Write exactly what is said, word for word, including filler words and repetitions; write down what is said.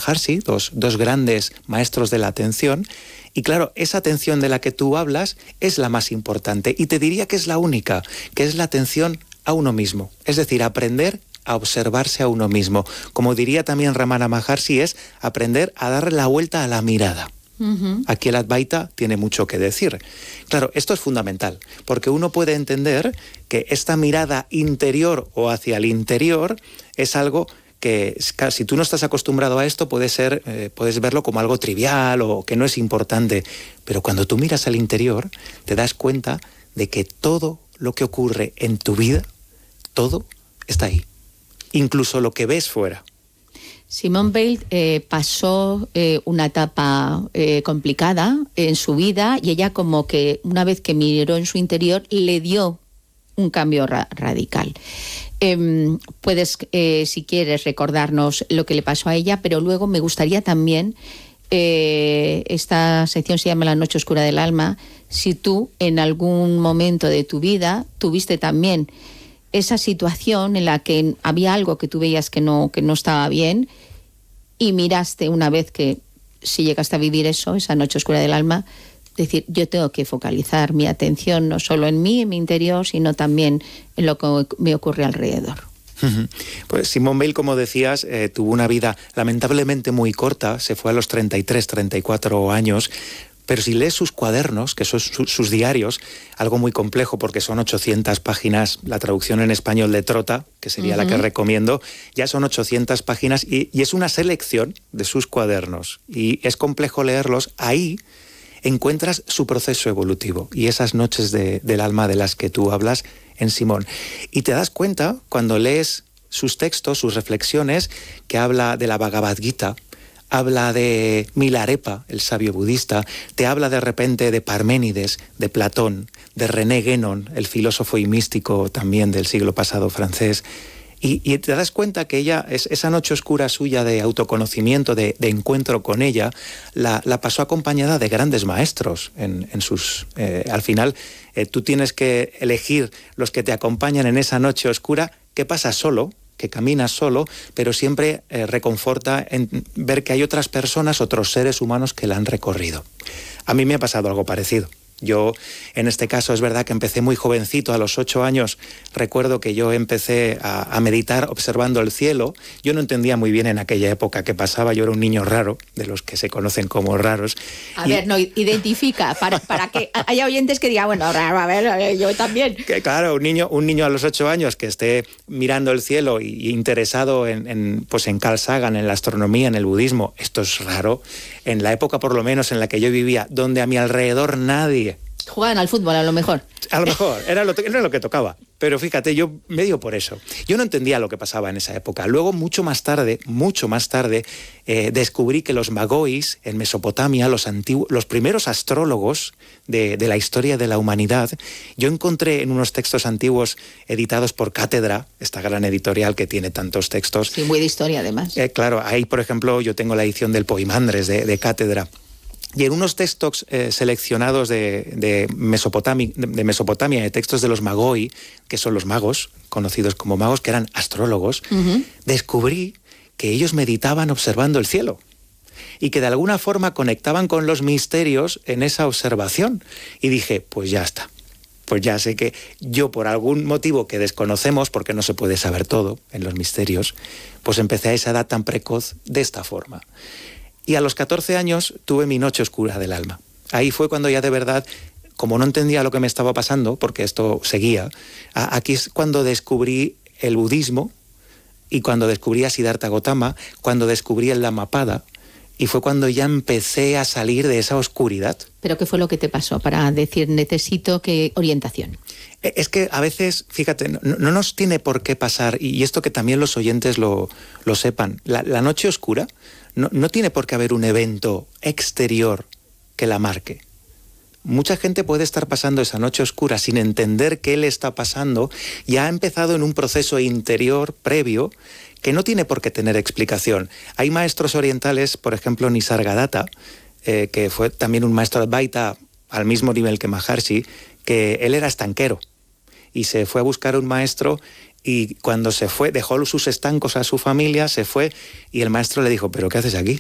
Maharshi, dos, dos grandes maestros de la atención. Y claro, esa atención de la que tú hablas es la más importante. Y te diría que es la única, que es la atención a uno mismo. Es decir, aprender a observarse a uno mismo. Como diría también Ramana Maharshi, es aprender a darle la vuelta a la mirada. Uh-huh. Aquí el Advaita tiene mucho que decir. Claro, esto es fundamental, porque uno puede entender que esta mirada interior o hacia el interior es algo que, claro, si tú no estás acostumbrado a esto, puede ser, eh, puedes verlo como algo trivial o que no es importante. Pero cuando tú miras al interior, te das cuenta de que todo lo que ocurre en tu vida, todo está ahí. Incluso lo que ves fuera. Simone Weil eh, pasó eh, una etapa eh, complicada en su vida y ella como que una vez que miró en su interior le dio un cambio ra- radical. Eh, puedes, eh, si quieres, recordarnos lo que le pasó a ella, pero luego me gustaría también, eh, esta sección se llama La noche oscura del alma, si tú en algún momento de tu vida tuviste también esa situación en la que había algo que tú veías que no, que no estaba bien y miraste una vez que, si llegaste a vivir eso, esa noche oscura del alma, decir, yo tengo que focalizar mi atención no solo en mí, en mi interior, sino también en lo que me ocurre alrededor. Pues Simone Weil, como decías, eh, tuvo una vida lamentablemente muy corta, se fue a los treinta y tres, treinta y cuatro años. Pero si lees sus cuadernos, que son sus, sus diarios, algo muy complejo porque son ochocientas páginas, la traducción en español de Trota, que sería uh-huh. la que recomiendo, ya son ochocientas páginas y, y es una selección de sus cuadernos. Y es complejo leerlos. Ahí encuentras su proceso evolutivo y esas noches de, del alma de las que tú hablas en Simone. Y te das cuenta, cuando lees sus textos, sus reflexiones, que habla de la Bhagavad Gita, habla de Milarepa, el sabio budista, te habla de repente de Parménides, de Platón, de René Guénon, el filósofo y místico también del siglo pasado francés. Y, y te das cuenta que ella, es, esa noche oscura suya de autoconocimiento, de, de encuentro con ella, la, la pasó acompañada de grandes maestros. En, en sus, eh, al final, eh, tú tienes que elegir los que te acompañan en esa noche oscura, que pasas solo, que caminas solo, pero siempre eh, reconforta en ver que hay otras personas, otros seres humanos que la han recorrido. A mí me ha pasado algo parecido. Yo, en este caso, es verdad que empecé muy jovencito, a los ocho años. Recuerdo que yo empecé a, a meditar observando el cielo. Yo no entendía muy bien en aquella época qué pasaba. Yo era un niño raro, de los que se conocen como raros. A y... ver, no, identifica, para, para que haya oyentes que digan, bueno, raro, a ver, yo también. Que, claro, un niño, un niño a los ocho años que esté mirando el cielo y, y interesado en, en, pues en Carl Sagan, en la astronomía, en el budismo, esto es raro. En la época, por lo menos, en la que yo vivía, donde a mi alrededor nadie... Jugaban al fútbol, a lo mejor. A lo mejor, era lo, era lo que tocaba. Pero fíjate, yo medio por eso. Yo no entendía lo que pasaba en esa época. Luego, mucho más tarde, mucho más tarde, eh, descubrí que los Magois, en Mesopotamia, los, antiguos, los primeros astrólogos de, de la historia de la humanidad, yo encontré en unos textos antiguos editados por Cátedra, esta gran editorial que tiene tantos textos. Sí, muy de historia, además. Eh, claro, ahí, por ejemplo, yo tengo la edición del Poimandres de, de Cátedra. Y en unos textos eh, seleccionados de, de, Mesopotamia, de Mesopotamia, de textos de los Magoi, que son los magos, conocidos como magos, que eran astrólogos, uh-huh. descubrí que ellos meditaban observando el cielo y que de alguna forma conectaban con los misterios en esa observación. Y dije, pues ya está. Pues ya sé que yo, por algún motivo que desconocemos, porque no se puede saber todo en los misterios, pues empecé a esa edad tan precoz de esta forma. Y a los catorce años tuve mi noche oscura del alma. Ahí fue cuando ya de verdad, como no entendía lo que me estaba pasando, porque esto seguía, aquí es cuando descubrí el budismo y cuando descubrí a Siddhartha Gautama, cuando descubrí el Dhammapada, y fue cuando ya empecé a salir de esa oscuridad. ¿Pero qué fue lo que te pasó para decir necesito que orientación? Es que a veces, fíjate, no, no nos tiene por qué pasar, y esto que también los oyentes lo, lo sepan, la, la noche oscura no, no tiene por qué haber un evento exterior que la marque. Mucha gente puede estar pasando esa noche oscura sin entender qué le está pasando y ha empezado en un proceso interior previo que no tiene por qué tener explicación. Hay maestros orientales, por ejemplo Nisargadatta, eh, que fue también un maestro Advaita al mismo nivel que Maharshi, que él era estanquero y se fue a buscar un maestro y cuando se fue dejó sus estancos a su familia, se fue y el maestro le dijo, ¿pero qué haces aquí?